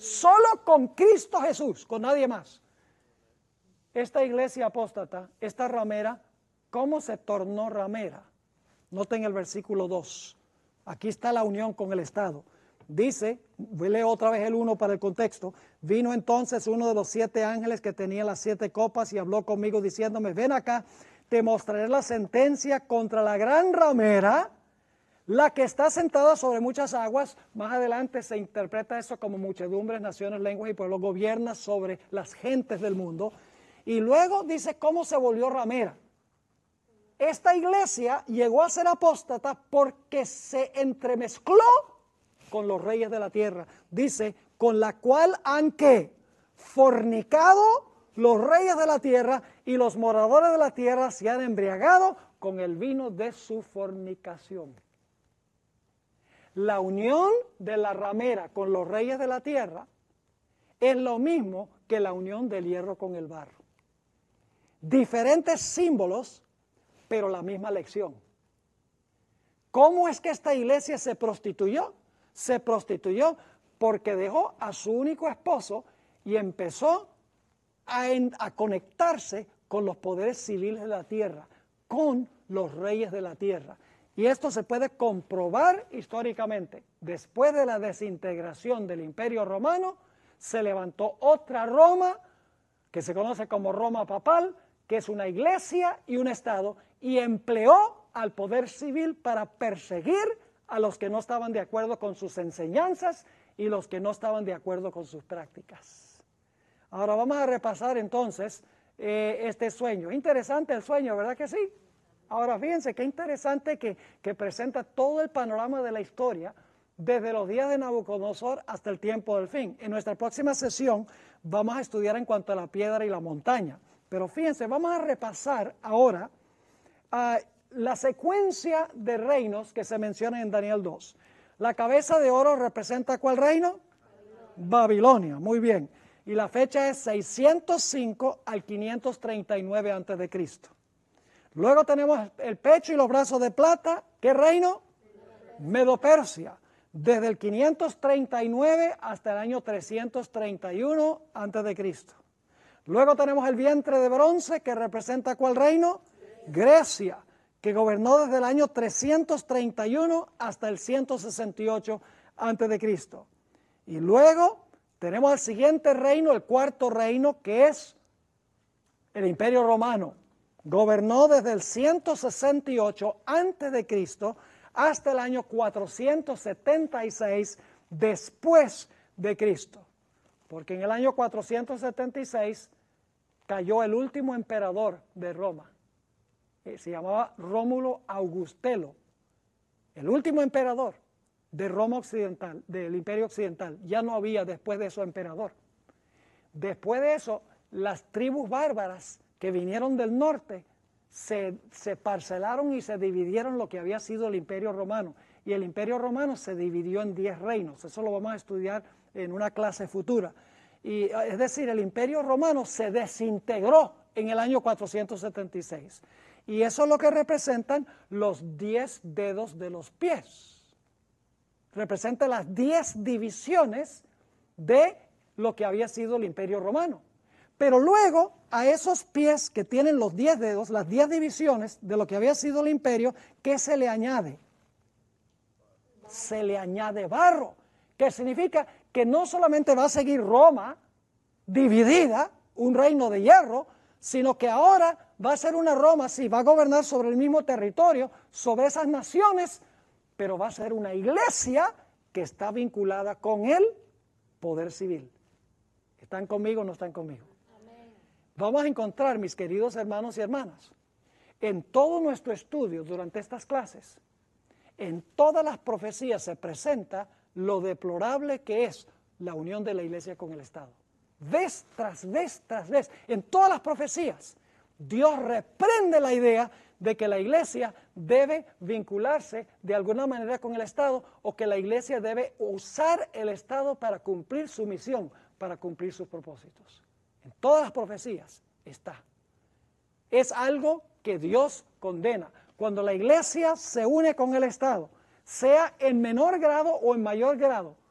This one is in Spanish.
Solo con Cristo Jesús, con nadie más. Esta iglesia apóstata, esta ramera, ¿cómo se tornó ramera? Noten el versículo 2. Aquí está la unión con el Estado. Dice, leo otra vez el 1 para el contexto. Vino entonces uno de los 7 ángeles que tenía las 7 copas y habló conmigo diciéndome, ven acá, te mostraré la sentencia contra la gran ramera, la que está sentada sobre muchas aguas. Más adelante se interpreta eso como muchedumbres, naciones, lenguas y pueblos, gobierna sobre las gentes del mundo. Y luego dice cómo se volvió ramera. Esta iglesia llegó a ser apóstata porque se entremezcló con los reyes de la tierra. Dice, con la cual han ¿qué? Fornicado los reyes de la tierra y los moradores de la tierra se han embriagado con el vino de su fornicación. La unión de la ramera con los reyes de la tierra es lo mismo que la unión del hierro con el barro. Diferentes símbolos, pero la misma lección. ¿Cómo es que esta iglesia se prostituyó? Se prostituyó porque dejó a su único esposo y empezó a conectarse con los poderes civiles de la tierra, con los reyes de la tierra. Y esto se puede comprobar históricamente. Después de la desintegración del Imperio Romano, se levantó otra Roma, que se conoce como Roma Papal, que es una iglesia y un estado, y empleó al poder civil para perseguir a los que no estaban de acuerdo con sus enseñanzas y los que no estaban de acuerdo con sus prácticas. Ahora vamos a repasar entonces este sueño. Interesante el sueño, ¿verdad que sí? Ahora fíjense qué interesante que presenta todo el panorama de la historia desde los días de Nabucodonosor hasta el tiempo del fin. En nuestra próxima sesión vamos a estudiar en cuanto a la piedra y la montaña. Pero fíjense, vamos a repasar ahora la secuencia de reinos que se menciona en Daniel 2. La cabeza de oro representa ¿cuál reino? Babilonia, muy bien. Y la fecha es 605 al 539 a.C. Luego tenemos el pecho y los brazos de plata. ¿Qué reino? Medo-Persia. Desde el 539 hasta el año 331 a.C. Luego tenemos el vientre de bronce que representa ¿cuál reino? Grecia, que gobernó desde el año 331 hasta el 168 a.C. Y luego tenemos el siguiente reino, el cuarto reino, que es el Imperio Romano. Gobernó desde el 168 a.C. hasta el año 476 después de Cristo. Porque en el año 476 cayó el último emperador de Roma. Se llamaba Rómulo Augustelo, el último emperador de Roma Occidental, del Imperio Occidental. Ya no había después de eso emperador. Después de eso, las tribus bárbaras que vinieron del norte se parcelaron y se dividieron lo que había sido el Imperio Romano. Y el Imperio Romano se dividió en 10 reinos. Eso lo vamos a estudiar en una clase futura. Y, es decir, el Imperio Romano se desintegró en el año 476. Y eso es lo que representan los 10 dedos de los pies. Representa las 10 divisiones de lo que había sido el Imperio Romano. Pero luego, a esos pies que tienen los 10 dedos, las 10 divisiones de lo que había sido el imperio, ¿qué se le añade? Se le añade barro, que significa que no solamente va a seguir Roma dividida, un reino de hierro, sino que ahora va a ser una Roma, sí, va a gobernar sobre el mismo territorio, sobre esas naciones, pero va a ser una iglesia que está vinculada con el poder civil. ¿Están conmigo o no están conmigo? Amén. Vamos a encontrar, mis queridos hermanos y hermanas, en todo nuestro estudio durante estas clases, en todas las profecías se presenta lo deplorable que es la unión de la iglesia con el Estado. Vez tras vez tras vez, en todas las profecías, Dios reprende la idea de que la iglesia debe vincularse de alguna manera con el Estado o que la iglesia debe usar el Estado para cumplir su misión, para cumplir sus propósitos. En todas las profecías está. Es algo que Dios condena. Cuando la iglesia se une con el Estado, sea en menor grado o en mayor grado,